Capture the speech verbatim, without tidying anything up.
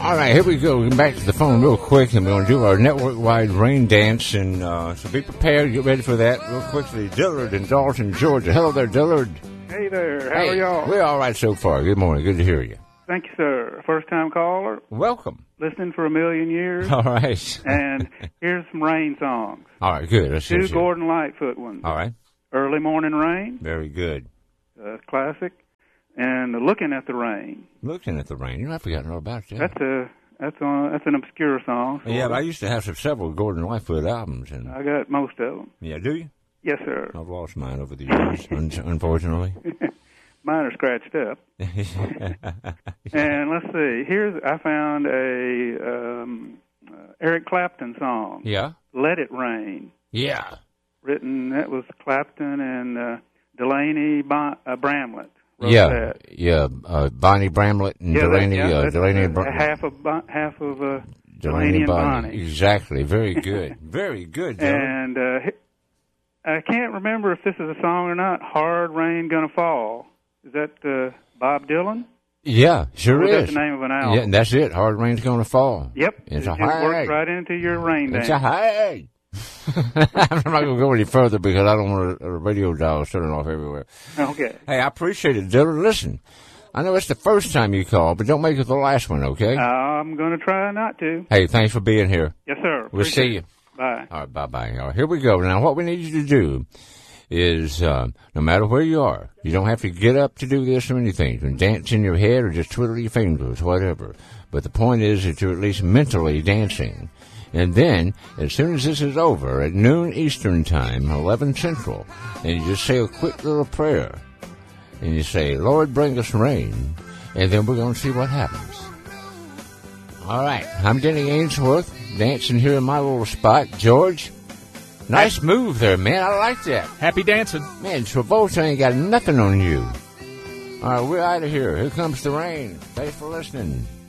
All right, here we go. We're back to the phone real quick, and we're going to do our network-wide rain dance. And uh, so be prepared. Get ready for that real quickly. Dillard in Dalton, Georgia. Hello there, Dillard. Hey there. How hey, are y'all? We're all right so far. Good morning. Good to hear you. Thank you, sir. First-time caller. Welcome. Listening for a million years. All right. And here's some rain songs. All right, good. Let's Two see. Gordon Lightfoot ones. All right. Early Morning Rain. Very good. Uh, classic. And Looking at the Rain. Looking at the Rain. You know, I've forgotten all about that. That's a that's a, that's an obscure song. Yeah, but I used to have some, several Gordon Lightfoot albums. And I got most of them. Yeah, do you? Yes, sir. I've lost mine over the years, un- unfortunately. Mine are scratched up. And let's see. Here's I found a um, uh, Eric Clapton song. Yeah. Let It Rain. Yeah. Written, that was Clapton and uh, Delaney Bon- uh, Bramlett. Wrote Yeah, that. yeah. Uh, Bonnie Bramlett and Yeah, Delaney. that, yeah, uh, that's, Delaney. uh, Br- half of Bon- half of uh, Delaney, Delaney and Bonnie. Bonnie. Exactly. Very good. Very good. Dylan. And uh, I can't remember if this is a song or not. Hard Rain Gonna Fall. Is that uh, Bob Dylan? Yeah, sure or is. That's the name of an album. Yeah, and that's it. Hard Rain's Gonna Fall. Yep. It's it a just high. works right into your rain It's dance. a high. I'm not going to go any further because I don't want a, a radio dial turning off everywhere. Okay. Hey, I appreciate it, Dylan. Listen, I know it's the first time you call, but don't make it the last one, okay? I'm going to try not to. Hey, thanks for being here. Yes, sir. We'll Appreciate see you. it. Bye. All right, bye-bye. All right, here we go. Now, what we need you to do is, uh, no matter where you are, you don't have to get up to do this or anything. You can dance in your head or just twiddle your fingers, whatever. But the point is that you're at least mentally dancing. And then, as soon as this is over, at noon Eastern Time, eleven Central, and you just say a quick little prayer. And you say, Lord, bring us rain. And then we're going to see what happens. All right. I'm Denny Ainsworth, dancing here in my little spot. George, nice move there, man. I like that. Happy dancing. Man, Travolta ain't got nothing on you. All right, we're out of here. Here comes the rain. Thanks for listening.